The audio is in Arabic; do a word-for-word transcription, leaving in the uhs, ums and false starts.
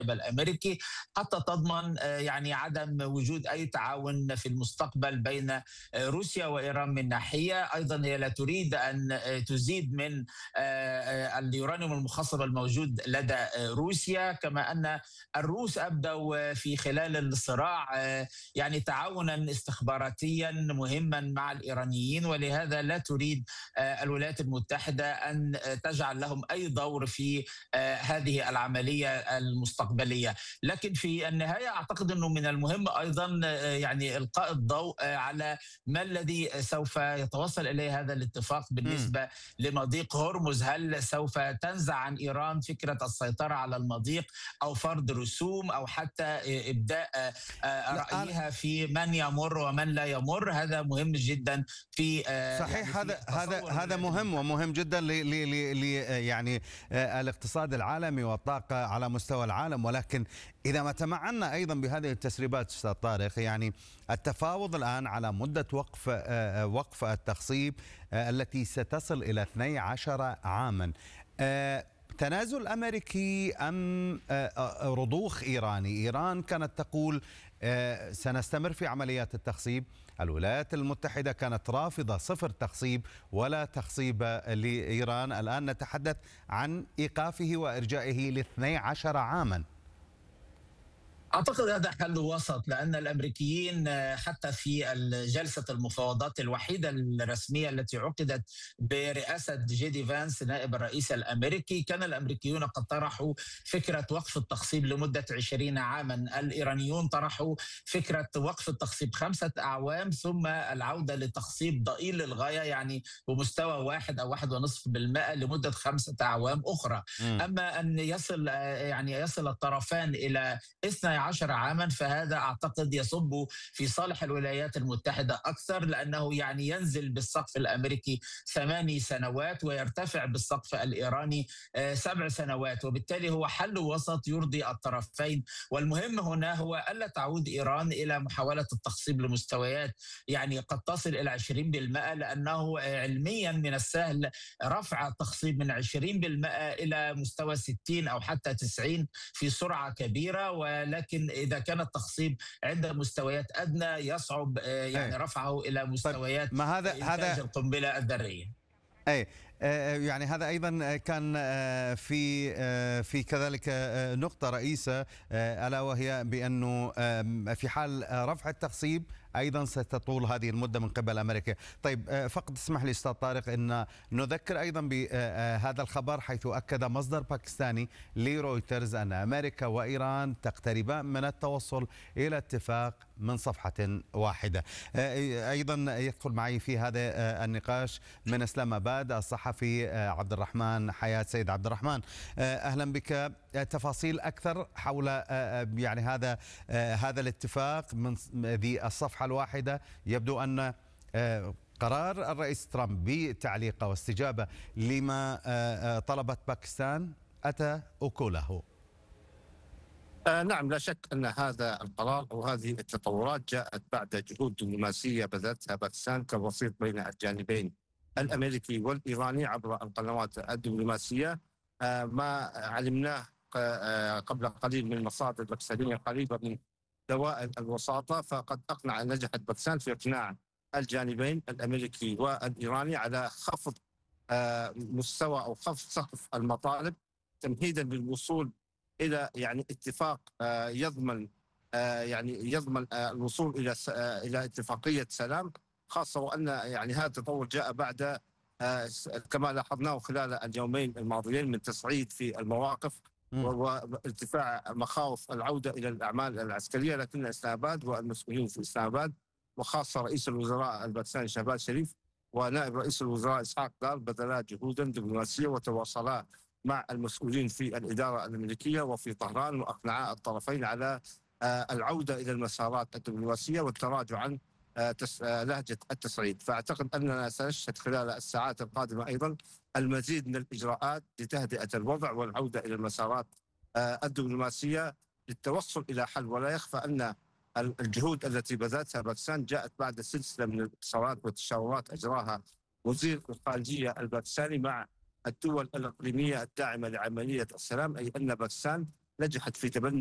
الامريكي حتى تضمن يعني عدم وجود اي تعاون في المستقبل بين روسيا وايران من ناحيه. ايضا هي لا تريد ان تزيد من اليورانيوم المخصب الموجود لدى روسيا، كما ان الروس ابدوا في خلال الصراع يعني تعاونا استخباراتيا مهما مع الايرانيين، ولهذا لا تريد الولايات المتحده ان تجعل لهم اي دور في هذه العمليه المستقبليه. لكن في النهايه اعتقد انه من المهم ايضا يعني القاء الضوء على ما الذي سوف يتوصل اليه هذا الاتفاق بالنسبه لمضيق هرمز. هل سوف تنزع عن ايران فكره السيطره على المضيق او فرض رسوم او حتى ابداء رايها في من يمر ومن لا يمر؟ هذا مهم جدا في صحيح. يعني هذا هذا هذا مهم ومهم جدا ل ل يعني الاقتصاد العالمي والطاقه على مستوى العالم. ولكن اذا ما تمعنا ايضا بهذه التسريبات استاذ طارق، يعني التفاوض الان على مده وقف وقف التخصيب التي ستصل الى اثني عشر عاما، تنازل امريكي ام رضوخ ايراني؟ ايران كانت تقول سنستمر في عمليات التخصيب، الولايات المتحدة كانت رافضة صفر تخصيب ولا تخصيب لإيران، الآن نتحدث عن إيقافه وإرجائه لاثني عشر عاما. أعتقد هذا حل وسط، لأن الأمريكيين حتى في جلسة المفاوضات الوحيدة الرسمية التي عقدت برئاسة جي دي فانس نائب الرئيس الأمريكي، كان الأمريكيون قد طرحوا فكرة وقف التخصيب لمدة عشرين عاما. الإيرانيون طرحوا فكرة وقف التخصيب خمسة أعوام ثم العودة لتخصيب ضئيل للغاية، يعني بمستوى واحد أو واحد ونصف بالمئة لمدة خمسة أعوام أخرى. م. أما أن يصل يعني يصل الطرفان إلى اثني عشر عاما فهذا أعتقد يصب في صالح الولايات المتحدة أكثر، لأنه يعني ينزل بالسقف الأمريكي ثماني سنوات ويرتفع بالسقف الإيراني سبع سنوات، وبالتالي هو حل وسط يرضي الطرفين. والمهم هنا هو ألا تعود إيران إلى محاولة التخصيب لمستويات يعني قد تصل إلى عشرين بالمئة، لأنه علميا من السهل رفع التخصيب من عشرين بالمئة إلى مستوى ستين أو حتى تسعين في سرعة كبيرة. ولكن لكن إذا كان التخصيب عند مستويات أدنى يصعب يعني رفعه إلى مستويات طيب ما هذا إنتاج هذا القنبلة الذرية. أي يعني هذا أيضا كان في في كذلك نقطة رئيسة، ألا وهي بأنه في حال رفع التخصيب أيضا ستطول هذه المدة من قبل أمريكا. طيب فقط اسمح لي أستاذ طارق أن نذكر أيضا بهذا الخبر، حيث أكد مصدر باكستاني لرويترز أن أمريكا وإيران تقتربان من التوصل إلى اتفاق من صفحة واحدة. أيضا يدخل معي في هذا النقاش من إسلام آباد الصحفي عبد الرحمن حياة. سيد عبد الرحمن، أهلا بك. تفاصيل أكثر حول يعني هذا هذا الاتفاق من ذي الصفحة الواحدة. يبدو أن قرار الرئيس ترامب بتعليقه واستجابة لما طلبت باكستان أتى أكله. آه نعم، لا شك أن هذا القرار أو هذه التطورات جاءت بعد جهود دبلوماسية بذلتها باكستان كوسيط بين الجانبين الأمريكي والإيراني عبر القنوات الدبلوماسية. آه ما علمناه آه قبل قليل من مصادر باكستانية قريبة من دوائر الوساطة، فقد أقنع نجحت باكستان في إقناع الجانبين الأمريكي والإيراني على خفض آه مستوى أو خفض سقف المطالب تمهيدا للوصول الى يعني اتفاق يضمن يعني يضمن الوصول الى الى اتفاقيه سلام، خاصه وان يعني هذا التطور جاء بعد كما لاحظناه خلال اليومين الماضيين من تصعيد في المواقف وارتفاع مخاوف العوده الى الاعمال العسكريه. لكن اسلام آباد والمسؤولين في اسلام آباد وخاصه رئيس الوزراء الباكستاني شهباز شريف ونائب رئيس الوزراء اسحاق دار بذلا جهودا دبلوماسيه وتواصلا مع المسؤولين في الإدارة الأمريكية وفي طهران وأقنعا الطرفين على العودة إلى المسارات الدبلوماسية والتراجع عن لهجة التصعيد. فأعتقد أننا سنشهد خلال الساعات القادمة أيضا المزيد من الإجراءات لتهدئة الوضع والعودة إلى المسارات الدبلوماسية للتوصل إلى حل. ولا يخفى أن الجهود التي بذلتها باكستان جاءت بعد سلسلة من الاتصالات والتشاورات أجراها وزير الخارجية الباكستاني مع الدول الإقليمية الداعمة لعملية السلام، أي أن باكستان نجحت في تبني